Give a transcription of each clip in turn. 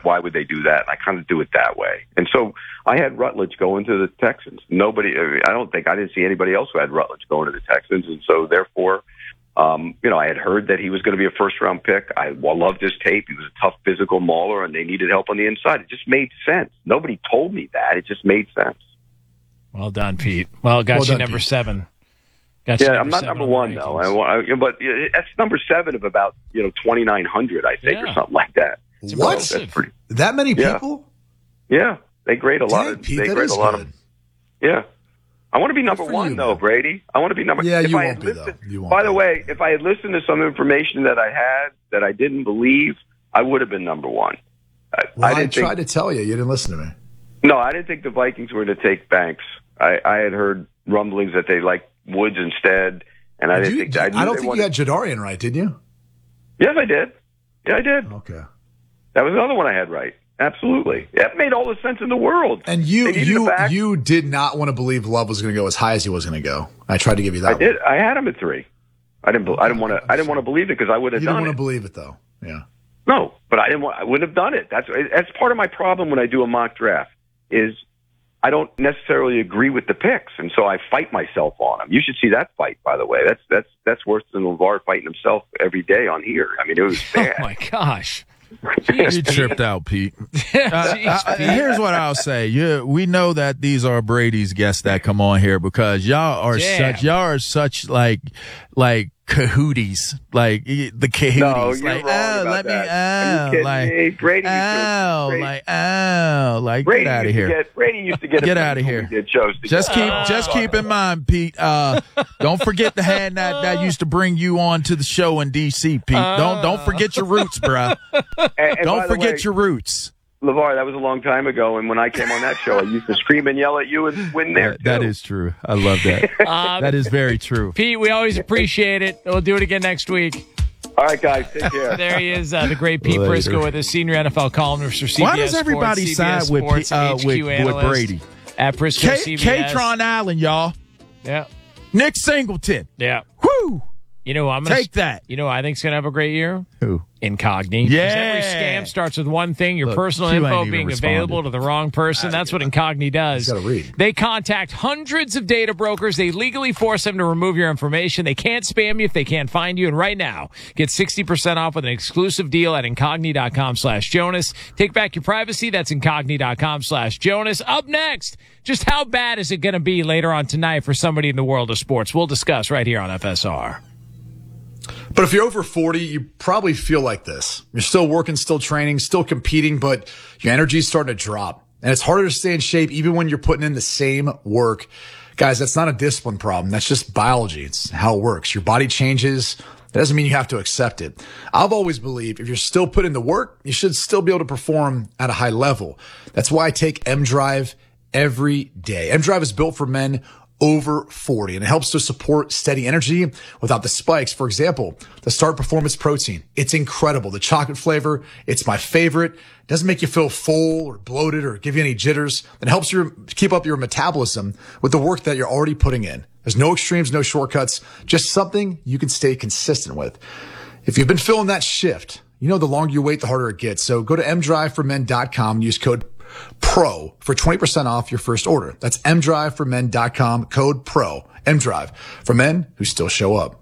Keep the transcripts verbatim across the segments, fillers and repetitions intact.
why would they do that? And I kind of do it that way. And so I had Rutledge going to the Texans. Nobody, I don't think, I didn't see anybody else who had Rutledge going to the Texans. And so therefore, um, you know, I had heard that he was going to be a first round pick. I loved his tape. He was a tough physical mauler and they needed help on the inside. It just made sense. Nobody told me that. It just made sense. Well done, Pete. Well, got well you done, number Pete. seven. Got yeah, I'm not number one though. I, I, but that's number seven of about you know twenty-nine hundred, I think, yeah. or something like that. What? So that's pretty, that many people? Yeah, yeah. They grade a Dang, lot. Of, Pete, they that grade is a lot good. of. Yeah, I want to be number one you, though, man. Brady. I want to be number. Yeah, if you I won't be listened, though. You won't by be. the way, if I had listened to some information that I had that I didn't believe, I would have been number one. I, well, I, I didn't tried think, to tell you. You didn't listen to me. No, I didn't think the Vikings were going to take Banks. I, I had heard rumblings that they liked Woods instead. And I didn't you, think that. I, I don't think wanted... you had Jadarian right, did you? Yes, I did. Yeah, I did. Okay. That was another one I had right. Absolutely. That made all the sense in the world. And you you you did not want to believe Love was going to go as high as he was going to go. I tried to give you that I one. did. I had him at three. I didn't. I didn't want to. I didn't want to believe it because I would have you done it. You didn't want to believe it though. Yeah. No, but I didn't want. I wouldn't have done it. That's that's part of my problem when I do a mock draft is I don't necessarily agree with the picks, and so I fight myself on them. You should see that fight, by the way. That's that's that's worse than LeVar fighting himself every day on here. I mean, it was bad. Oh my gosh. You tripped out, Pete. uh, I, I, here's what I'll say. You, we know that these are Brady's guests that come on here because y'all are Damn. such, y'all are such like, like cahooties, like the cahooties. No, you're like, wrong oh, about let that. me, Are you oh, kidding like, me? Brady used to- oh, Brady- like, oh, like, Brady get out of used to here. Get, Brady used to get Get a outta when here. we did shows Just keep, together. just keep in mind, Pete. Uh, don't forget the hand that, that used to bring you on to the show in D C, Pete. Don't, don't forget your roots, bruh. And- and by Don't the forget way, your roots. LeVar, that was a long time ago, and when I came on that show, I used to scream and yell at you and win there. That, that too. is true. I love that. Um, that is very true. Pete, we always appreciate it. We'll do it again next week. All right, guys, take care. There he is, uh, the great Pete Later. Prisco with his senior N F L columnist for C B S Why does everybody Sports, side with, Sports, uh, H Q with, with analyst Brady? At Prisco K- C B S. Katron Allen, y'all. Yeah. Nick Singleton. Yeah. Whoo! You know, I'm gonna Take that. You know, who I think's gonna have a great year. Who? Incogni. Yeah. Every scam starts with one thing: your Look, personal Q ain't info even being responded. available to the wrong person. That's what Incogni does. He's gotta read. They contact hundreds of data brokers. They legally force them to remove your information. They can't spam you if they can't find you. And right now, get sixty percent off with an exclusive deal at Incogni.com slash Jonas. Take back your privacy. That's Incogni.com slash Jonas. Up next, just how bad is it going to be later on tonight for somebody in the world of sports? We'll discuss right here on F S R. But if you're over forty, you probably feel like this. You're still working, still training, still competing, but your energy's starting to drop. And it's harder to stay in shape even when you're putting in the same work. Guys, that's not a discipline problem. That's just biology. It's how it works. Your body changes. That doesn't mean you have to accept it. I've always believed if you're still putting in the work, you should still be able to perform at a high level. That's why I take M-Drive every day. M-Drive is built for men over forty, and it helps to support steady energy without the spikes. For example, the Start Performance Protein. It's incredible. The chocolate flavor, it's my favorite. It doesn't make you feel full or bloated or give you any jitters. It helps you keep up your metabolism with the work that you're already putting in. There's no extremes, no shortcuts, just something you can stay consistent with. If you've been feeling that shift, you know the longer you wait, the harder it gets. So go to m drive for men dot com and use code PRO for twenty percent off your first order. That's m drive for men dot com, code PRO. M-Drive, for men who still show up.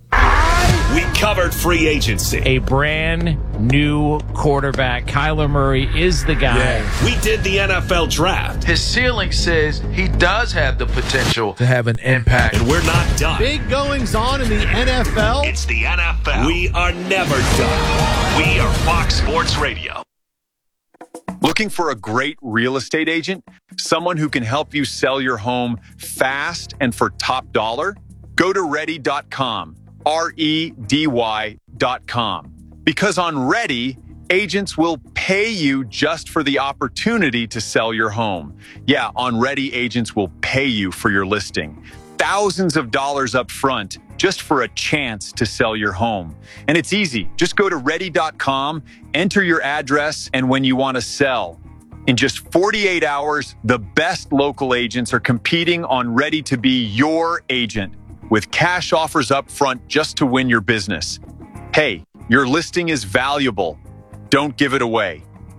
We covered free agency. A brand new quarterback. Kyler Murray is the guy. Yeah. We did the N F L draft. His ceiling says he does have the potential to have an impact. And we're not done. Big goings on in the N F L. It's the N F L. We are never done. We are Fox Sports Radio. Looking for a great real estate agent? Someone who can help you sell your home fast and for top dollar? Go to ready dot com, R E D Y dot com. Because on Ready, agents will pay you just for the opportunity to sell your home. Yeah, on Ready, agents will pay you for your listing. Thousands of dollars up front just for a chance to sell your home. And it's easy. Just go to ready dot com, enter your address, and when you want to sell. In just forty-eight hours, the best local agents are competing on Ready to be your agent with cash offers up front just to win your business. Hey, your listing is valuable. Don't give it away.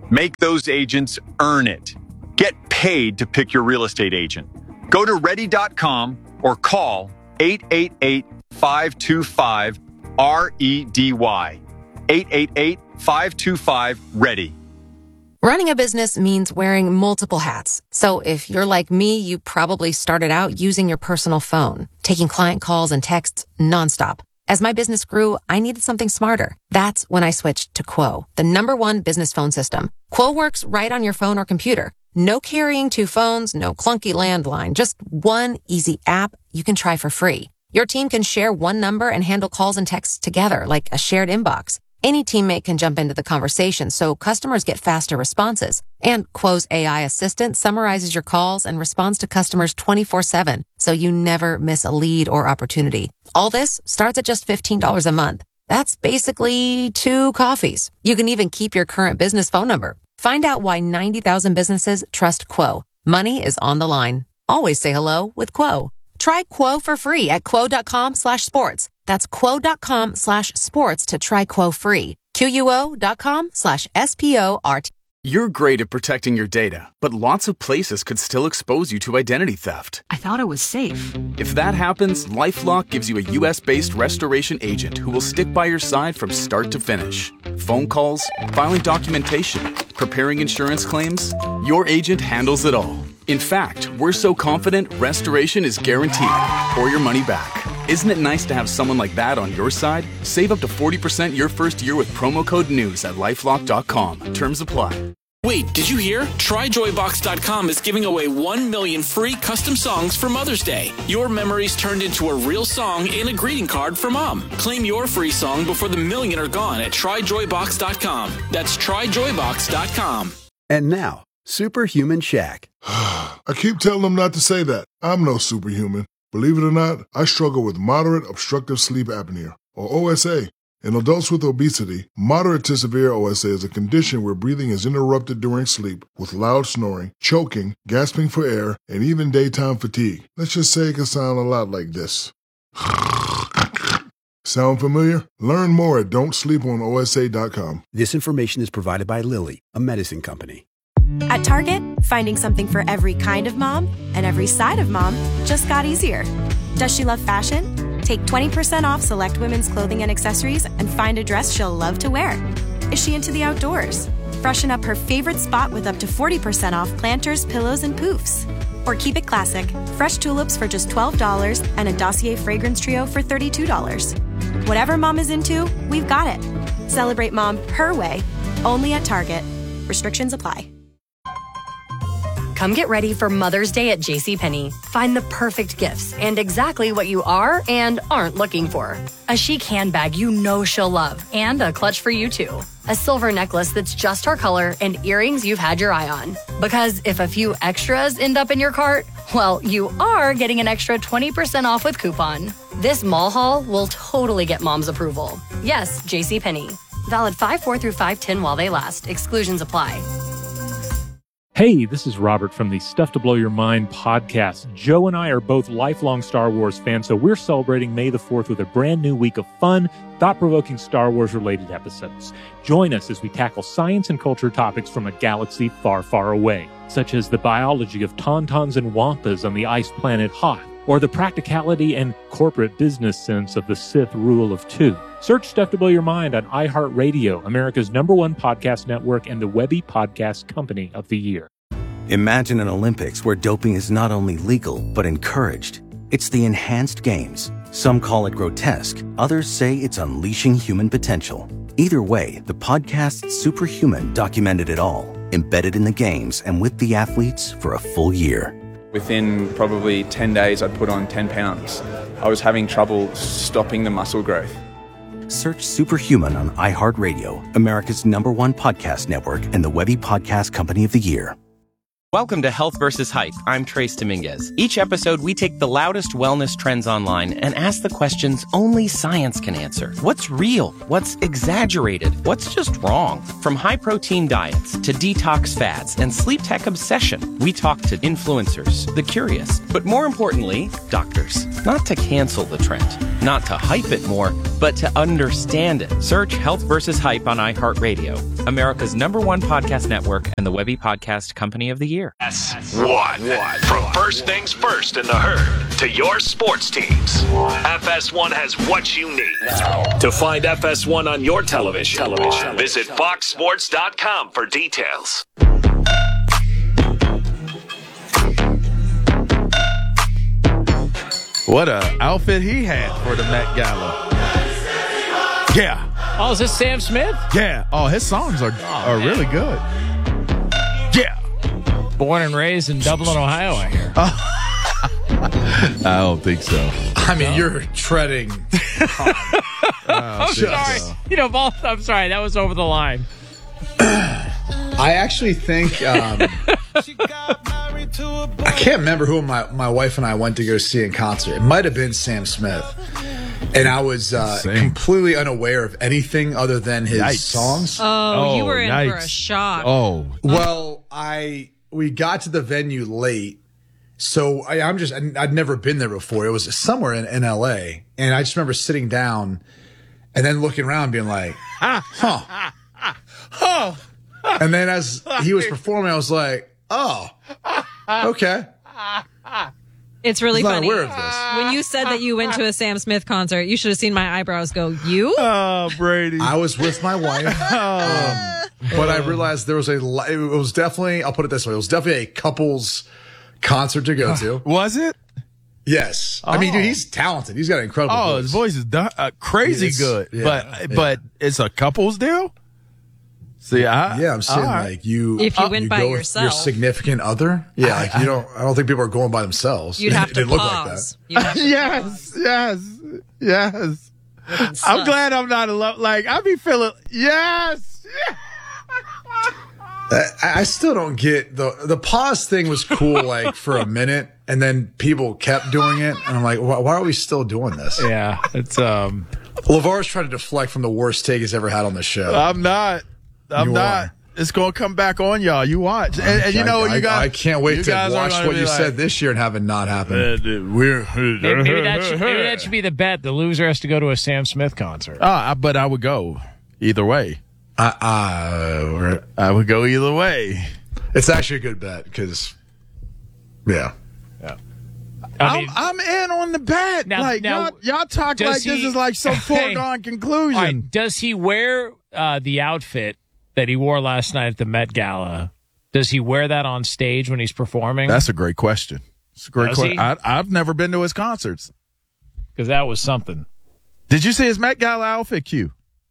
Make those agents earn it. Get paid to pick your real estate agent. Go to ready dot com or call eight eight eight, five two five, R E D Y. eight eight eight, five two five, READY. Running a business means wearing multiple hats. So if you're like me, you probably started out using your personal phone, taking client calls and texts nonstop. As my business grew, I needed something smarter. That's when I switched to Quo, the number one business phone system. Quo works right on your phone or computer. No carrying two phones, no clunky landline, just one easy app you can try for free. Your team can share one number and handle calls and texts together like a shared inbox. Any teammate can jump into the conversation, so customers get faster responses. And Quo's A I assistant summarizes your calls and responds to customers twenty-four seven, so you never miss a lead or opportunity. All this starts at just fifteen dollars a month. That's basically two coffees. You can even keep your current business phone number. Find out why ninety thousand businesses trust Quo. Money is on the line. Always say hello with Quo. Try Quo for free at quo.com slash sports. That's quo.com slash sports to try Quo free. Q-U-O.com slash S-P-O-R-T. You're great at protecting your data, but lots of places could still expose you to identity theft. I thought it was safe. If that happens, LifeLock gives you a U S-based restoration agent who will stick by your side from start to finish. Phone calls, filing documentation, preparing insurance claims, your agent handles it all. In fact, we're so confident restoration is guaranteed or your money back. Isn't it nice to have someone like that on your side? Save up to forty percent your first year with promo code NEWS at lifelock dot com. Terms apply. Wait, did you hear? Try joy box dot com is giving away one million free custom songs for Mother's Day. Your memories turned into a real song and a greeting card for Mom. Claim your free song before the million are gone at try joy box dot com. That's try joy box dot com. And now, Superhuman Shaq. I keep telling them not to say that. I'm no superhuman. Believe it or not, I struggle with moderate obstructive sleep apnea, or O S A. In adults with obesity, moderate to severe O S A is a condition where breathing is interrupted during sleep with loud snoring, choking, gasping for air, and even daytime fatigue. Let's just say it can sound a lot like this. Sound familiar? Learn more at don't sleep on O S A dot com. This information is provided by Lilly, a medicine company. At Target, finding something for every kind of mom and every side of mom just got easier. Does she love fashion? Take twenty percent off select women's clothing and accessories and find a dress she'll love to wear. Is she into the outdoors? Freshen up her favorite spot with up to forty percent off planters, pillows, and poofs. Or keep it classic, fresh tulips for just twelve dollars and a Dossier fragrance trio for thirty-two dollars. Whatever mom is into, we've got it. Celebrate mom her way, only at Target. Restrictions apply. Come get ready for Mother's Day at JCPenney. Find the perfect gifts and exactly what you are and aren't looking for. A chic handbag you know she'll love and a clutch for you too. A silver necklace that's just her color and earrings you've had your eye on. Because if a few extras end up in your cart, well, you are getting an extra twenty percent off with coupon. This mall haul will totally get mom's approval. Yes, JCPenney. Valid five four through five ten while they last. Exclusions apply. Hey, this is Robert from the Stuff to Blow Your Mind podcast. Joe and I are both lifelong Star Wars fans, so we're celebrating May the fourth with a brand new week of fun, thought-provoking Star Wars-related episodes. Join us as we tackle science and culture topics from a galaxy far, far away, such as the biology of tauntauns and wampas on the ice planet Hoth, or the practicality and corporate business sense of the Sith rule of two. Search Stuff to Blow Your Mind on iHeartRadio, America's number one podcast network and the Webby Podcast Company of the Year. Imagine an Olympics where doping is not only legal, but encouraged. It's the Enhanced Games. Some call it grotesque. Others say it's unleashing human potential. Either way, the podcast Superhuman documented it all, embedded in the games and with the athletes for a full year. Within probably ten days, I'd put on ten pounds. I was having trouble stopping the muscle growth. Search Superhuman on iHeartRadio, America's number one podcast network and the Webby Podcast Company of the Year. Welcome to Health versus Hype. I'm Trace Dominguez. Each episode, we take the loudest wellness trends online and ask the questions only science can answer. What's real? What's exaggerated? What's just wrong? From high-protein diets to detox fads and sleep tech obsession, we talk to influencers, the curious, but more importantly, doctors. Not to cancel the trend, Not to hype it more, but to understand it. Search Health versus. Hype on iHeartRadio, America's number one podcast network and the Webby Podcast Company of the Year. One. From first things first in the herd to your sports teams, F S one has what you need. To find F S one on your television, television. visit fox sports dot com for details. What a outfit he had for the Met Gala. Yeah. Oh, is this Sam Smith? Yeah. Oh, his songs are, oh, are man. really good. Yeah. Born and raised in Dublin, Ohio, I hear. I don't think so. I mean, no? You're treading. I'm sorry. So. You know, both, I'm sorry. That was over the line. I actually think um, I can't remember who my, my wife and I went to go see in concert. It might have been Sam Smith. And I was uh, completely unaware of anything other than his Yikes. songs. Oh, you Oh, were in yikes. for a shock. Oh. Well, I we got to the venue late. So I, I'm just, I'd never been there before. It was somewhere in, in L A. And I just remember sitting down and then looking around being like, huh. Oh. And then as he was performing, I was like, oh, okay. It's really I was not funny. aware of this. When you said that you went to a Sam Smith concert, you should have seen my eyebrows go, you? Oh, Brady. I was with my wife. Um, but I realized there was a, li- it was definitely, I'll put it this way, it was definitely a couple's concert to go to. Was it? Yes. Oh. I mean, dude, he's talented. He's got an incredible Oh, voice. his voice is done, uh, crazy It's- good. yeah, but yeah. but it's a couple's deal? See, I, Yeah, I'm saying all right. like you. If you went by go with yourself. your significant other. Yeah, like you don't. I don't think people are going by themselves. You'd have It to didn't look like pause. You'd have to yes, yes, yes. I'm sus. glad I'm not alone. Like, I be feeling, yes. I, I still don't get the the pause thing was cool like for a minute, and then people kept doing it, and I'm like, why, why are we still doing this? Yeah, it's um. LeVar's trying to deflect from the worst take he's ever had on the show. I'm not. I'm You not. are. It's going to come back on y'all. You watch. And, and you know what I, you got? I can't wait you to guys are watch gonna what be you like, said this year and have it not happen. Uh, we're, Maybe, maybe, that should, maybe that should be the bet. The loser has to go to a Sam Smith concert. Oh, I, but I would go either way. Uh, uh, I would go either way. It's actually a good bet because, yeah. I mean, I'm, I'm in on the bet. Now- like now, y'all, y'all talk does like this he- is like some Hey. foregone conclusion. all right, does he wear uh, the outfit that he wore last night at the Met Gala? Does he wear that on stage when he's performing? That's a great question. It's a great Does question. he? I, I've never been to his concerts. Because that was something. Did you see his Met Gala outfit, Q?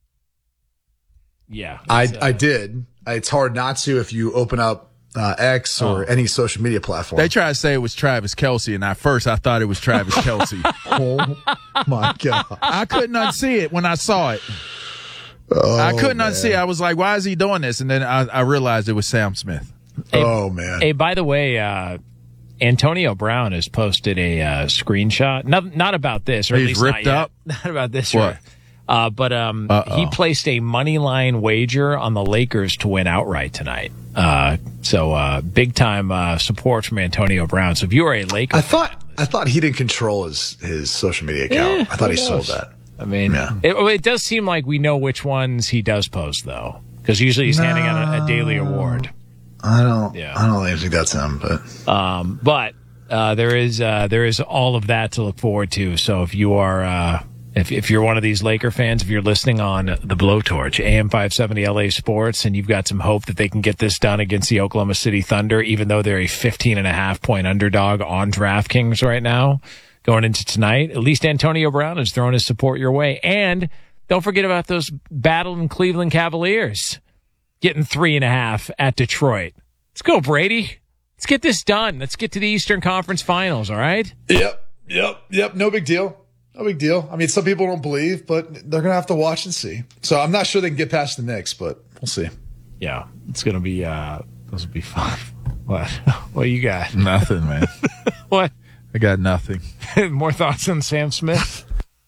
Yeah. I, it's, uh, I did. It's hard not to if you open up uh, X or Oh. any social media platform. They tried to say it was Travis Kelce, and at first I thought it was Travis Kelce. Oh my God. I couldn't unsee it when I saw it. Oh, I couldn't man. unsee it. I was like, why is he doing this? And then I, I realized it was Sam Smith. Hey, oh, man. Hey, by the way, uh, Antonio Brown has posted a uh, screenshot. Not, not about this, or at He's least ripped not yet. up? Not about this. What? Or, uh, but um, Uh-oh. he placed a money line wager on the Lakers to win outright tonight. Uh, so uh, big time uh, support from Antonio Brown. So if you are a Laker, I thought I thought he didn't control his, his social media account. Yeah, I thought he who sold knows? that. I mean, Yeah. it, it does seem like we know which ones he does post, though, because usually he's handing out a, a daily award. I don't. Yeah. I don't even think that's him. But Um, but uh, there is uh, there is all of that to look forward to. So if you are uh, if if you're one of these Laker fans, if you're listening on the Blowtorch, A M five seventy L A Sports, and you've got some hope that they can get this done against the Oklahoma City Thunder, even though they're a fifteen and a half point underdog on DraftKings right now, going into tonight, at least Antonio Brown is throwing his support your way. And don't forget about those battling Cleveland Cavaliers getting three and a half at Detroit. Let's go, Brady. Let's get this done. Let's get to the Eastern Conference Finals, all right? yep, yep, yep. No big deal. No big deal. I mean, some people don't believe, but they're gonna have to watch and see. So I'm not sure they can get past the Knicks, but we'll see. Yeah, it's going to be, uh, those will be fun. What? What you got? Nothing, man. What? I got nothing. More thoughts on Sam Smith?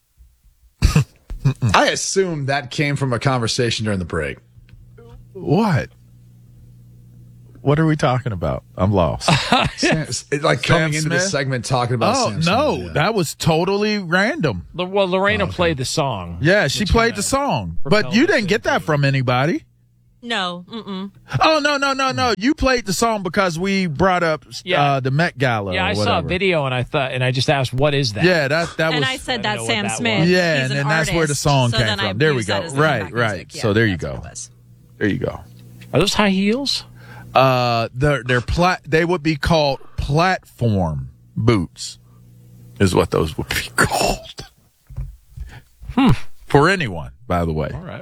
I assume that came from a conversation during the break. What? What are we talking about? I'm lost. Sam, it's like Sam coming into Smith? the segment talking about Oh, Sam no. Smith, yeah. That was totally random. L- Well, Lorena Oh, okay. played the song. Yeah, she Which played kinda the song. But propelled you us didn't get that from anybody. No. Mm-mm. Oh, no, no, no, no. You played the song because we brought up Yeah. uh, the Met Gala. Yeah, or I saw a whatever. video and I thought, and I just asked, "What is that?" Yeah, that that And was. I said I that's didn't know what Sam that Smith. was. yeah, He's and an then that's where the artist. song So came then I from. There we used go. that as the Right, background right. music. Yeah, so there you that's what go. it was. There you go. Are those high heels? Uh, they're they're plat. They would be called platform boots, is what those would be called. Hmm. For anyone, by the way. All right.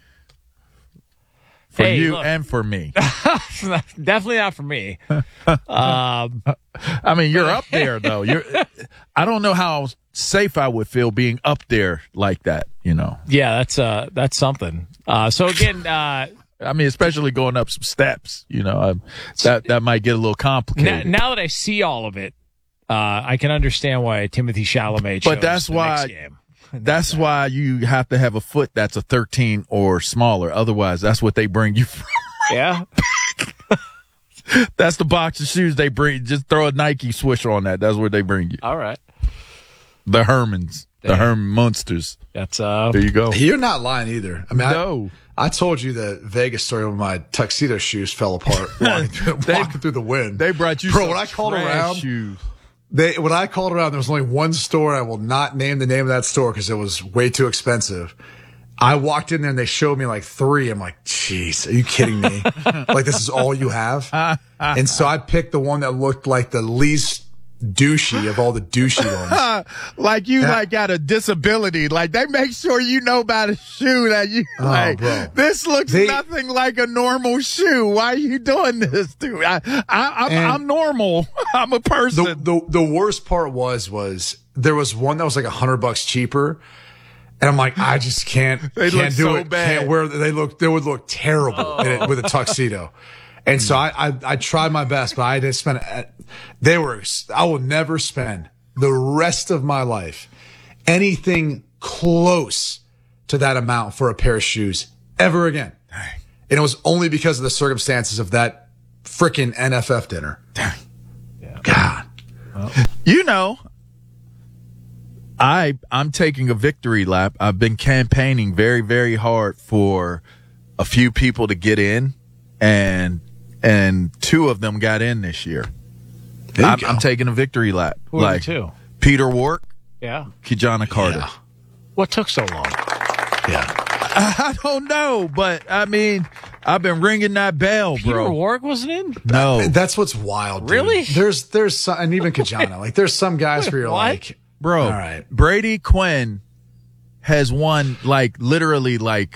For Hey, you look. and for me. Definitely not for me. um, I mean, you're up there though. You're. I don't know how safe I would feel being up there like that. You know. yeah, that's uh, that's something. Uh, so again, uh, I mean, especially going up some steps. You know, um, that that might get a little now, complicated. now that I see all of it, uh, I can understand why Timothy Chalamet. But chose that's the why- next game. That's why you have to have a foot that's a thirteen or smaller. Otherwise, that's what they bring you from. Yeah. That's the box of shoes they bring. Just throw a Nike swoosh on that. That's where they bring you. All right. The Hermans, the Damn. Herman Monsters. That's uh. There you go. You're not lying either. I mean, No. I, I told you the Vegas story when my tuxedo shoes fell apart walking, through, They- walking through the wind. They brought you Bro, some when I called trash around, shoes. They when I called around, there was only one store. I will not name the name of that store because it was way too expensive. I walked in there and they showed me like three. I'm like, jeez, are you kidding me? Like this is all you have? And so I picked the one that looked like the least douchey of all the douchey ones. Like you Yeah. like got a disability. Like they make sure you know about a shoe that you Oh, like. bro. This looks They- nothing like a normal shoe. Why are you doing this to me? I, I, I'm, And- I'm normal. I'm a person. The, the the worst part was was there was one that was like a hundred bucks cheaper. And I'm like, I just can't, They can't look do so it. bad. Can't wear. They look. They would look terrible in it with a tuxedo. And so I, I, I tried my best, but I didn't spend. They were. I will never spend the rest of my life anything close to that amount for a pair of shoes ever again. And it was only because of the circumstances of that freaking N F F dinner. God. You know, I I'm taking a victory lap. I've been campaigning very, very hard for a few people to get in, and and two of them got in this year. There you I'm, go. I'm taking a victory lap. Who are the like two? Peter Wark, Yeah. Kijana Carter. Yeah. What took so long? Yeah. I don't know, but I mean, I've been ringing that bell, Peter bro. Wark wasn't in. No, That's what's wild. Dude. Really? There's, there's some, and even Kajana, like there's some guys where you're What? like, bro. all right. Brady Quinn has won like literally like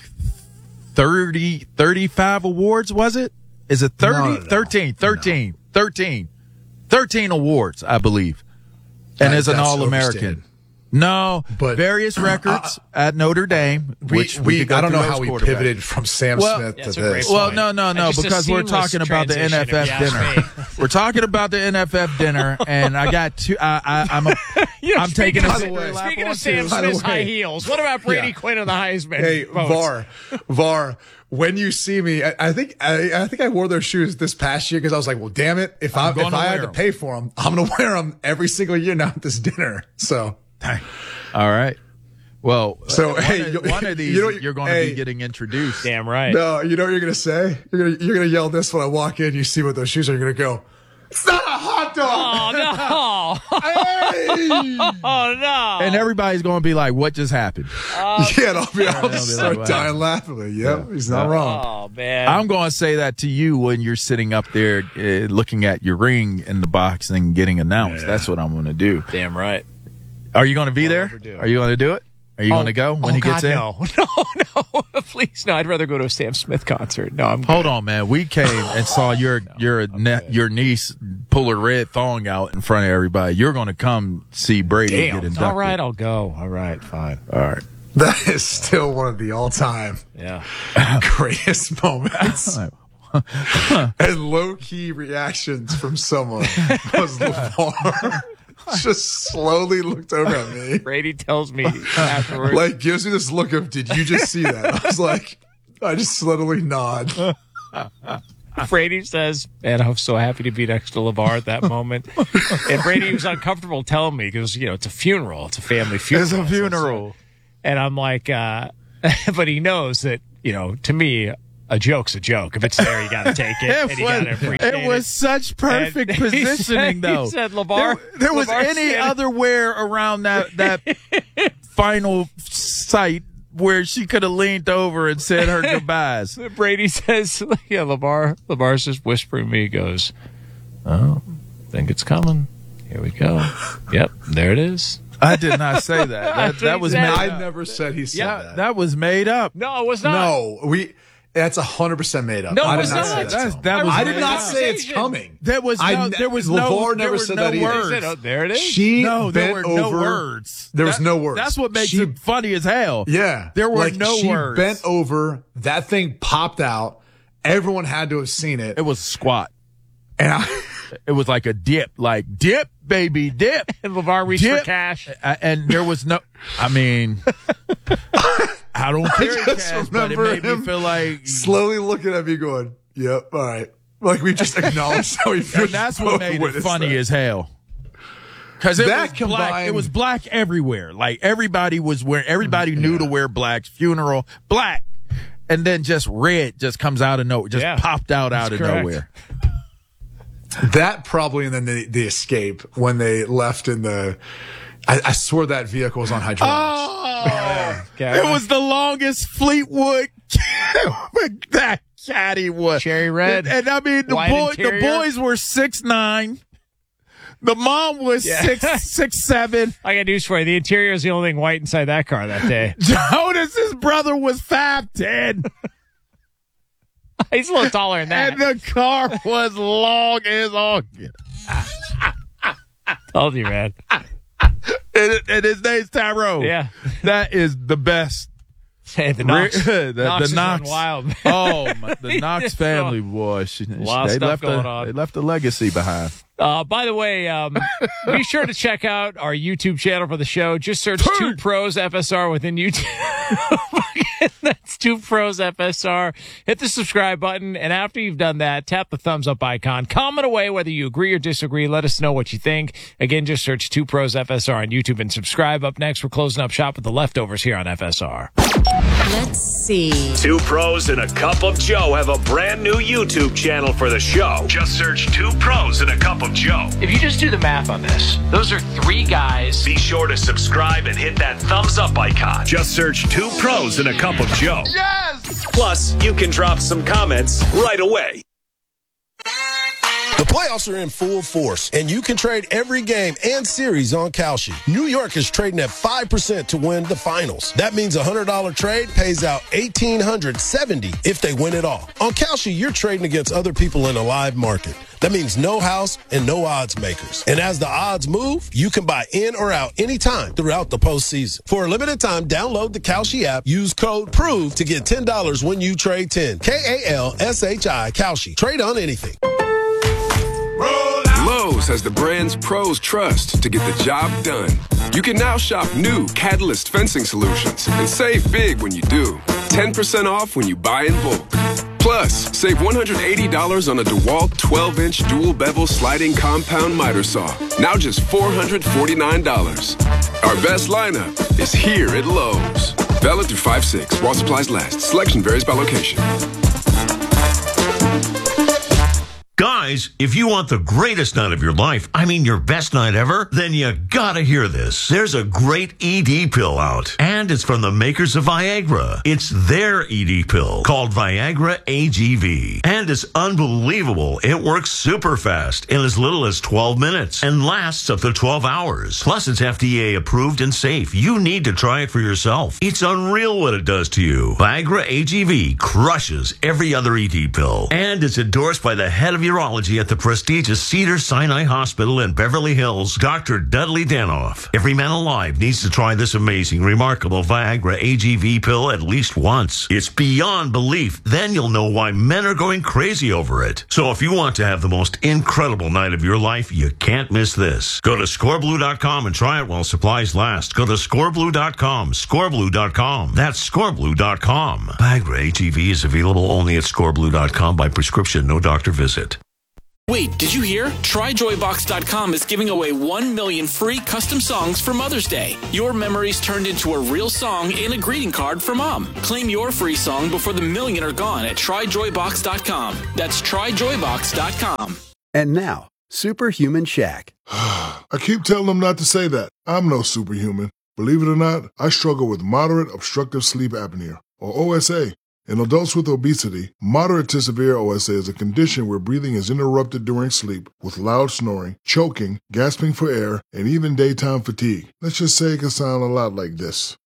thirty, thirty-five awards. Was it? Is it thirty? No, no, no. thirteen, thirteen, thirteen, thirteen awards, I believe. And That- as an that's All-American. overstated. No, But- various records at Notre Dame. We, which we, could go I don't through know those how we quarterbacks. pivoted from Sam Well- Smith Yeah, to it's a great this. point. Well, no, no, no, Just a because we're seamless talking about the transition, N F F if you ask dinner. me. We're talking about the N F F dinner, and I got two. I, I, I'm a. You know, I'm taking a speaking of, victory lap speaking on of Sam two. By the Smith's way. high heels. What about Brady Yeah. Quinn and the Heisman? Hey, votes? VAR, VAR. When you see me, I, I think I, I think I wore those shoes this past year because I was like, well, damn it, if I I'm if gonna I had wear to 'em. pay for them, I'm gonna wear them every single year now at this dinner. So, All right. Well, So, one, hey, of, you- one of these you know- you're going to hey. be getting introduced. Damn right. no, you know what you're gonna say? You're gonna you're gonna yell this when I walk in. You see what those shoes are. You're gonna go. It's not a hot dog. Oh no! Hey! Oh no! And everybody's going to be like, what just happened? yeah, and I'll be, I'll they'll be start like, dying wow. laughing. Like, yep, he's not wrong. Oh man! I'm going to say that to you when you're sitting up there uh, looking at your ring in the box and getting announced. Yeah. That's what I'm going to do. Damn right. Are you going to be I'll there? never do it. Are you going to do it? Are you Oh, going to go when oh, he gets God, in? No, no, no! Please, no. I'd rather go to a Sam Smith concert. No, I'm. Hold on, man. We came and saw your your ne- your niece pull her red thong out in front of everybody. You're going to come see Brady Damn. get inducted. All right, I'll go. All right, fine. All right. That is still one of the all-time Yeah. greatest moments. And low-key reactions from someone was LeVar just slowly looked over at me. Brady tells me afterwards. Like, gives me this look of, did you just see that? I was like, I just slowly nod. Brady says, man, I was so happy to be next to LeVar at that moment. And Brady was uncomfortable telling me because, you know, it's a funeral. It's a family funeral. It's a funeral. And I'm like, uh, but he knows that, you know, to me, a joke's a joke. If it's there, you got to take it. It and was, you gotta appreciate it was it. such perfect And positioning, he said, though. He said, LeVar. There, there was LeVar any said, other where around that, that final site where she could have leaned over and said her goodbyes. Brady says, yeah, LeVar, LeVar's just whispering to me. He goes, oh, think it's coming. Here we go. Yep, there it is. I did not say that. That, that was made I up. never said he said Yeah, that. That was made up. No, it was not. No, we. That's a hundred percent made up. No, I it did was not not. say it's That's- coming. that was I did made not up. say it's coming. There was no. I, there was LeVar no. never there was said no that either. words. He said, oh, there it is. She No, there bent were no over. words. There was That- no words. That's what makes She- it funny as hell. Yeah, There were like, no she words. bent over. That thing popped out. Everyone had to have seen it. It was squat. And I, It was like a dip, like dip, baby, dip. And LeVar reached Dip. for cash. Uh, and there was no. I mean, I don't carry just cash, but it remember made me him feel like. slowly looking at me, going, "Yep, all right." Like we just acknowledged how he feels. And that's what made it funny as hell. Because it That was black. combined- It was black everywhere. Like everybody was wearing. Everybody knew to wear black. Funeral black, and then just red just comes out of nowhere. Just Yeah. popped out out of correct. nowhere. That probably, and then the, the escape when they left in the. I, I swore that vehicle was on hydraulics. Oh, Okay. it was the longest Fleetwood that caddy was. Cherry red. And, and I mean, the White boy, the interior. boys were six nine. The mom was Yeah. six six seven. I got news for you. The interior is the only thing white inside that car that day. Jonas's brother was five ten. He's a little taller than that. And the car was long as all. Told you, man. And, and his name's Tyrone. Yeah. That is the best. Hey, the Knox, the, Knox the is Knox. run wild. Man. Oh, my, the He Knox just family, saw- boy. She, A lot of they stuff left going a, on. They left a legacy behind. Uh, by the way, um, be sure to check out our YouTube channel for the show. Just search Two Pros F S R within YouTube. That's Two Pros F S R. Hit the subscribe button, and after you've done that, tap the thumbs up icon. Comment away whether you agree or disagree. Let us know what you think. Again, just search Two Pros F S R on YouTube and subscribe. Up next, we're closing up shop with the leftovers here on F S R. Let's see. Two Pros and a Cup of Joe have a brand new YouTube channel for the show. Just search Two Pros and a Cup of Joe. If you just do the math on this, those are three guys. Be sure to subscribe and hit that thumbs up icon. Just search Two Pros and a Cup of Joe. Yes! Plus, you can drop some comments right away. The playoffs are in full force, and you can trade every game and series on Kalshi. New York is trading at five percent to win the finals. That means a one hundred dollars trade pays out one thousand eight hundred seventy dollars if they win it all. On Kalshi, you're trading against other people in a live market. That means no house and no odds makers. And as the odds move, you can buy in or out anytime throughout the postseason. For a limited time, download the Kalshi app, use code PROVE to get ten dollars when you trade ten. K A L S H I, Kalshi. Trade on anything. Lowe's has the brands pros trust to get the job done. You can now shop new Catalyst fencing solutions and save big when you do. ten percent off when you buy in bulk. Plus, save one hundred eighty dollars on a DeWalt twelve inch dual bevel sliding compound miter saw. Now just four hundred forty-nine dollars. Our best lineup is here at Lowe's. Valid through five six while supplies last. Selection varies by location. Guys, if you want the greatest night of your life, I mean your best night ever, then you gotta hear this. There's a great E D pill out, and it's from the makers of Viagra. It's their E D pill called Viagra A G V, and it's unbelievable. It works super fast in as little as twelve minutes and lasts up to twelve hours. Plus, it's F D A approved and safe. You need to try it for yourself. It's unreal what it does to you. Viagra A G V crushes every other E D pill, and it's endorsed by the head of your urology at the prestigious Cedars-Sinai Hospital in Beverly Hills, Doctor Dudley Danoff. Every man alive needs to try this amazing, remarkable Viagra A G V pill at least once. It's beyond belief. Then you'll know why men are going crazy over it. So if you want to have the most incredible night of your life, you can't miss this. Go to score blue dot com and try it while supplies last. Go to score blue dot com, score blue dot com. That's score blue dot com. Viagra A G V is available only at score blue dot com by prescription, no doctor visit. Wait, did you hear? try joy box dot com is giving away one million free custom songs for Mother's Day. Your memories turned into a real song and a greeting card for Mom. Claim your free song before the million are gone at try joy box dot com. That's try joy box dot com. And now, Superhuman Shaq. I keep telling them not to say that. I'm no superhuman. Believe it or not, I struggle with moderate obstructive sleep apnea, or O S A. In adults with obesity, moderate to severe O S A is a condition where breathing is interrupted during sleep with loud snoring, choking, gasping for air, and even daytime fatigue. Let's just say it can sound a lot like this.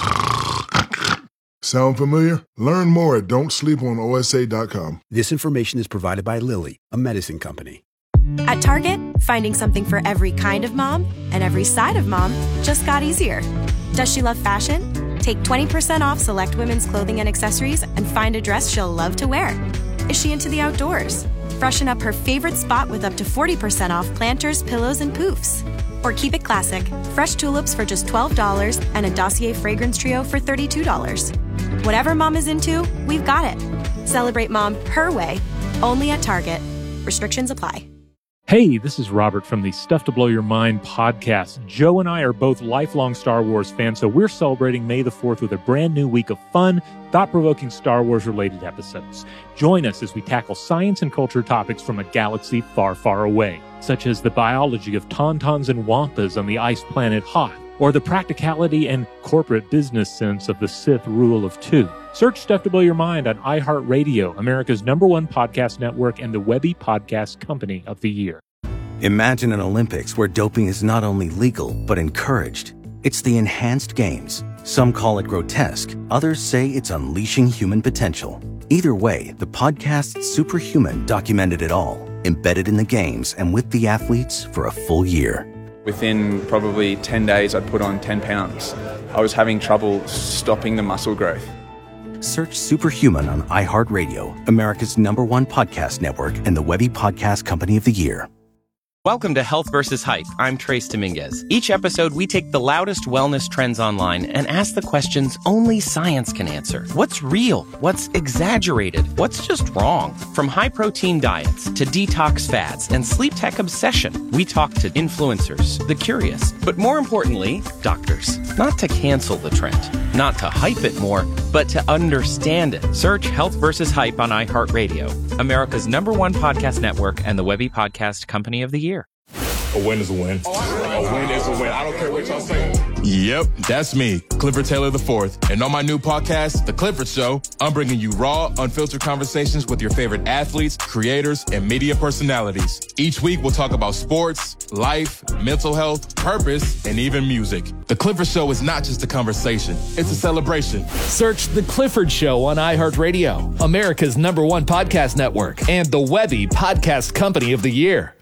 Sound familiar? Learn more at don't sleep on O S A dot com. This information is provided by Lilly, a medicine company. At Target, finding something for every kind of mom and every side of mom just got easier. Does she love fashion? Take twenty percent off select women's clothing and accessories and find a dress she'll love to wear. Is she into the outdoors? Freshen up her favorite spot with up to forty percent off planters, pillows, and poofs. Or keep it classic, fresh tulips for just twelve dollars and a Dossier fragrance trio for thirty-two dollars. Whatever mom is into, we've got it. Celebrate mom her way, only at Target. Restrictions apply. Hey, this is Robert from the Stuff to Blow Your Mind podcast. Joe and I are both lifelong Star Wars fans, so we're celebrating May the fourth with a brand new week of fun, thought-provoking Star Wars-related episodes. Join us as we tackle science and culture topics from a galaxy far, far away, such as the biology of tauntauns and wampas on the ice planet Hoth, or the practicality and corporate business sense of the Sith rule of two. Search Stuff to Blow Your Mind on iHeartRadio, America's number one podcast network and the Webby Podcast Company of the Year. Imagine an Olympics where doping is not only legal, but encouraged. It's the enhanced games. Some call it grotesque. Others say it's unleashing human potential. Either way, the podcast Superhuman documented it all, embedded in the games and with the athletes for a full year. Within probably ten days, I'd put on ten pounds. I was having trouble stopping the muscle growth. Search Superhuman on iHeartRadio, America's number one podcast network and the Webby Podcast Company of the Year. Welcome to Health versus Hype. I'm Trace Dominguez. Each episode, we take the loudest wellness trends online and ask the questions only science can answer. What's real? What's exaggerated? What's just wrong? From high-protein diets to detox fads and sleep tech obsession, we talk to influencers, the curious, but more importantly, doctors. Not to cancel the trend, not to hype it more, but to understand it. Search Health versus Hype on iHeartRadio, America's number one podcast network and the Webby Podcast Company of the Year. A win is a win. A win is a win. I don't care what y'all say. Yep, that's me, Clifford Taylor the fourth. And on my new podcast, The Clifford Show, I'm bringing you raw, unfiltered conversations with your favorite athletes, creators, and media personalities. Each week, we'll talk about sports, life, mental health, purpose, and even music. The Clifford Show is not just a conversation. It's a celebration. Search The Clifford Show on iHeartRadio, America's number one podcast network, and the Webby Podcast Company of the Year.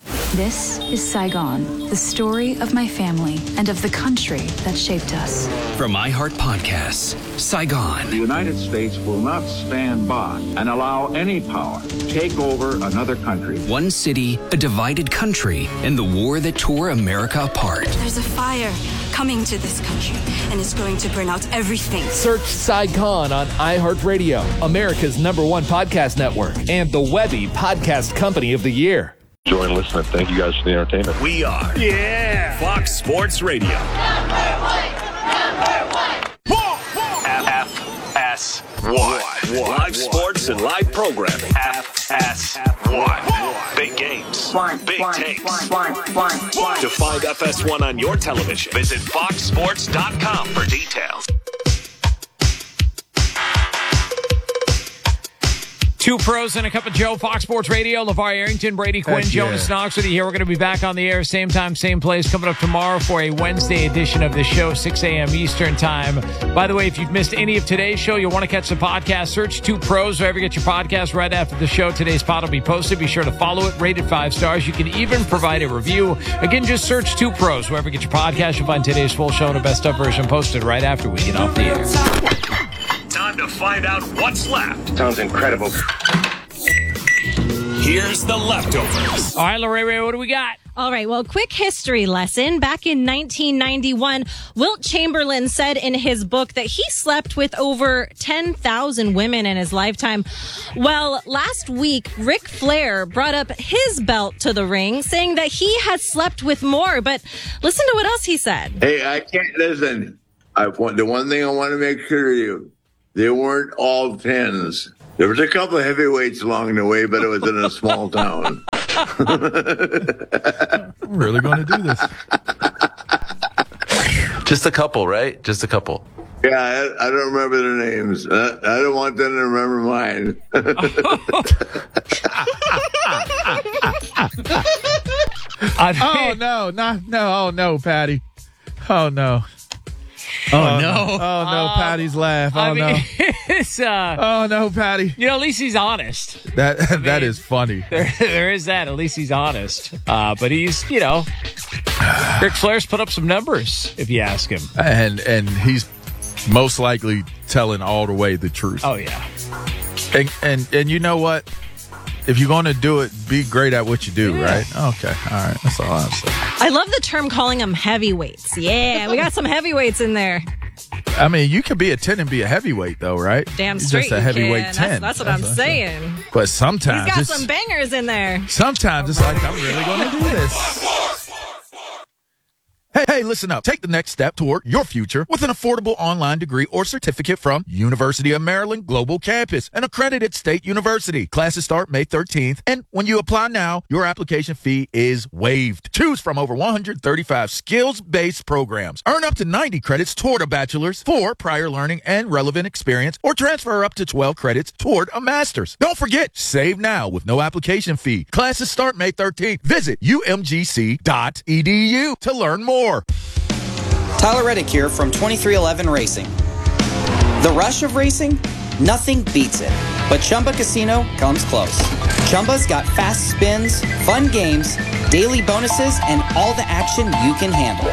This is Saigon, the story of my family and of the country that shaped us. From iHeart Podcasts, Saigon. The United States will not stand by and allow any power to take over another country. One city, a divided country, and the war that tore America apart. There's a fire coming to this country, and it's going to burn out everything. Search Saigon on iHeartRadio, America's number one podcast network, and the Webby Podcast Company of the Year. Enjoy and listen. Thank you guys for the entertainment. We are yeah Fox Sports Radio. F S one. Live sports and live programming. F S one. Big games. Big takes. To find F S one on your television, visit fox sports dot com for details. Two pros and a cup of Joe, Fox Sports Radio. LeVar Arrington, Brady Quinn, Heck yeah. Jonas Knox with you here. We're going to be back on the air, same time, same place, coming up tomorrow for a Wednesday edition of the show, six a.m. Eastern time. By the way, if you've missed any of today's show, you'll want to catch the podcast, search Two Pros wherever you get your podcast right after the show. Today's pod will be posted. Be sure to follow it, rate it five stars. You can even provide a review. Again, just search Two Pros wherever you get your podcast. You'll find today's full show and a best of version posted right after we get off the air. Time to find out what's left. Sounds incredible. Here's the leftovers. All right, Lorraine, what do we got? All right, well, quick history lesson. Back in nineteen ninety-one, Wilt Chamberlain said in his book that he slept with over ten thousand women in his lifetime. Well, last week, Ric Flair brought up his belt to the ring, saying that he has slept with more. But listen to what else he said. Hey, I can't listen. I want, the one thing I want to make sure of you, they weren't all tens. There was a couple of heavyweights along the way, but it was in a small town. I'm really going to do this. Just a couple, right? Just a couple. Yeah, I, I don't remember their names. I, I don't want them to remember mine. oh, no, not, no, oh, no, Patty. Oh, no. Oh, Oh, no. Oh, no, Uh, Patty's laugh. Oh, I mean, no. it's, uh, Oh, no, Patty. you know, at least he's honest. That That is funny. There, there is that. At least he's honest. Uh, but he's, you know, Ric Flair's put up some numbers, if you ask him. And and he's most likely telling all the way the truth. Oh, yeah. And and, and you know what? If you're going to do it, be great at what you do, Yeah. right? Okay. All right. That's all I'm saying. I love the term calling them heavyweights. Yeah, we got some heavyweights in there. I mean, you can be a ten and be a heavyweight, though, right? Damn You're straight just a you heavyweight can. ten. That's, that's what I'm saying. But sometimes He's got it's, some bangers in there. sometimes it's like, I'm really going to do this. Hey, hey, listen up. Take the next step toward your future with an affordable online degree or certificate from University of Maryland Global Campus, an accredited state university. Classes start May thirteenth, and when you apply now, your application fee is waived. Choose from over one hundred thirty-five skills-based programs. Earn up to ninety credits toward a bachelor's for prior learning and relevant experience, or transfer up to twelve credits toward a master's. Don't forget, save now with no application fee. Classes start May thirteenth. Visit U M G C dot E D U to learn more. Tyler Reddick here from twenty-three eleven Racing. The rush of racing? Nothing beats it. But Chumba Casino comes close. Chumba's got fast spins, fun games, daily bonuses, and all the action you can handle.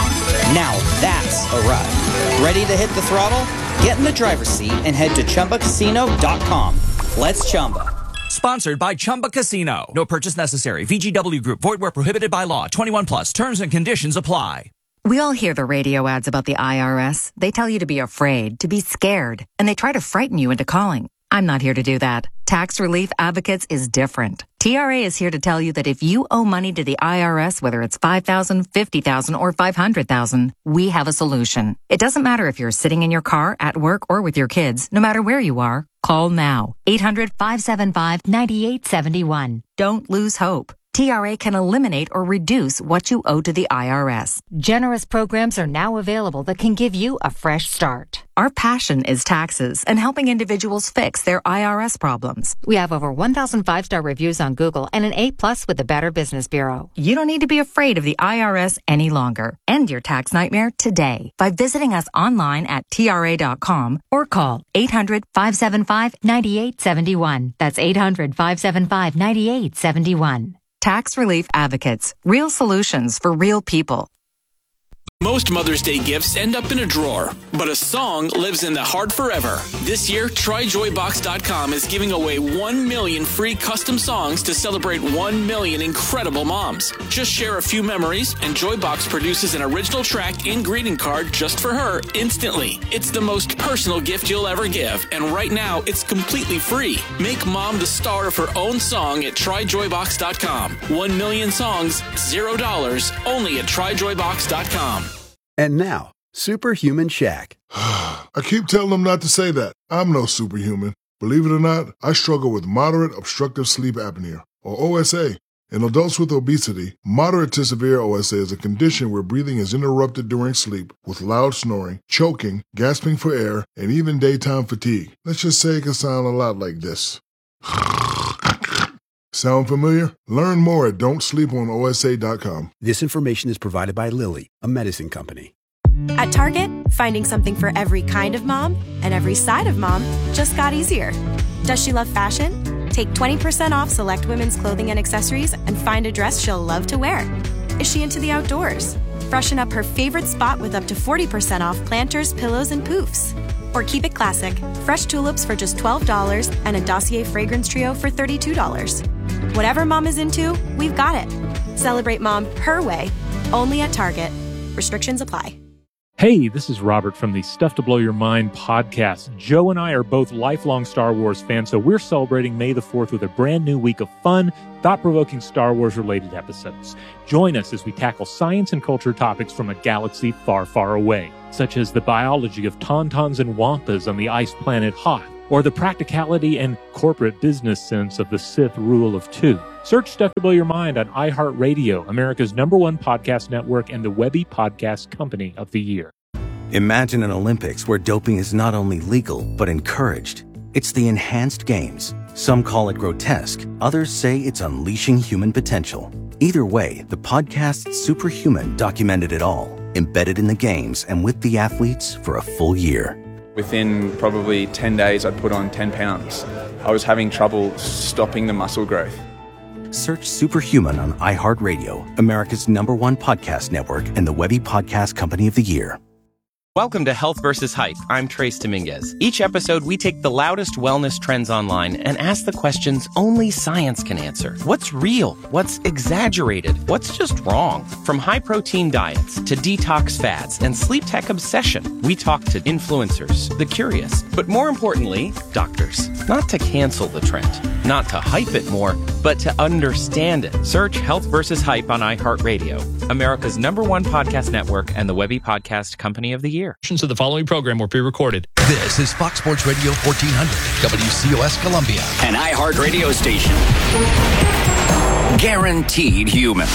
Now that's a ride. Ready to hit the throttle? Get in the driver's seat and head to Chumba Casino dot com. Let's Chumba. Sponsored by Chumba Casino. No purchase necessary. V G W Group. Void where prohibited by law. twenty-one plus. Terms and conditions apply. We all hear the radio ads about the I R S. They tell you to be afraid, to be scared, and they try to frighten you into calling. I'm not here to do that. Tax Relief Advocates is different. T R A is here to tell you that if you owe money to the I R S, whether it's five thousand dollars, fifty thousand dollars, or five hundred thousand dollars, we have a solution. It doesn't matter if you're sitting in your car, at work, or with your kids. No matter where you are, call now. eight hundred, five seven five, nine eight seven one. Don't lose hope. T R A can eliminate or reduce what you owe to the I R S. Generous programs are now available that can give you a fresh start. Our passion is taxes and helping individuals fix their I R S problems. We have over one thousand five-star reviews on Google and an A plus with the Better Business Bureau. You don't need to be afraid of the I R S any longer. End your tax nightmare today by visiting us online at T R A dot com or call eight hundred, five seven five, nine eight seven one. That's eight hundred, five seven five, nine eight seven one. Tax Relief Advocates. Real solutions for real people. Most Mother's Day gifts end up in a drawer, but a song lives in the heart forever. This year, Try Joy Box dot com is giving away one million free custom songs to celebrate one million incredible moms. Just share a few memories, and Joybox produces an original track and greeting card just for her instantly. It's the most personal gift you'll ever give, and right now, it's completely free. Make mom the star of her own song at Try Joy Box dot com. One million songs, zero dollars, only at Try Joy Box dot com. And now, Superhuman Shaq. I keep telling them not to say that. I'm no superhuman. Believe it or not, I struggle with moderate obstructive sleep apnea, or O S A. In adults with obesity, moderate to severe O S A is a condition where breathing is interrupted during sleep with loud snoring, choking, gasping for air, and even daytime fatigue. Let's just say it can sound a lot like this. Sound familiar? Learn more at don't sleep on O S A dot com. This information is provided by Lilly, a medicine company. At Target, finding something for every kind of mom and every side of mom just got easier. Does she love fashion? Take twenty percent off select women's clothing and accessories and find a dress she'll love to wear. Is she into the outdoors? Freshen up her favorite spot with up to forty percent off planters, pillows, and poofs. Or keep it classic, fresh tulips for just twelve dollars and a Dossier fragrance trio for thirty-two dollars. Whatever mom is into, we've got it. Celebrate mom her way, only at Target. Restrictions apply. Hey, this is Robert from the Stuff to Blow Your Mind podcast. Joe and I are both lifelong Star Wars fans, so we're celebrating May the fourth with a brand new week of fun, thought-provoking Star Wars-related episodes. Join us as we tackle science and culture topics from a galaxy far, far away, such as the biology of tauntauns and wampas on the ice planet Hoth, or the practicality and corporate business sense of the Sith rule of two. Search Stuff to Blow Your Mind on iHeartRadio, America's number one podcast network and the Webby Podcast Company of the Year. Imagine an Olympics where doping is not only legal, but encouraged. It's the Enhanced Games. Some call it grotesque. Others say it's unleashing human potential. Either way, the podcast Superhuman documented it all, embedded in the games and with the athletes for a full year. Within probably ten days, I'd put on ten pounds. I was having trouble stopping the muscle growth. Search Superhuman on iHeartRadio, America's number one podcast network and the Webby Podcast Company of the Year. Welcome to Health versus Hype. I'm Trace Dominguez. Each episode, we take the loudest wellness trends online and ask the questions only science can answer. What's real? What's exaggerated? What's just wrong? From high-protein diets to detox fads and sleep tech obsession, we talk to influencers, the curious, but more importantly, doctors. Not to cancel the trend, not to hype it more, but to understand it. Search Health versus Hype on iHeartRadio, America's number one podcast network and the Webby Podcast Company of the Year. Of the following program were pre-recorded. This is Fox Sports Radio fourteen hundred, W C O S Columbia, an iHeart radio station. Guaranteed human.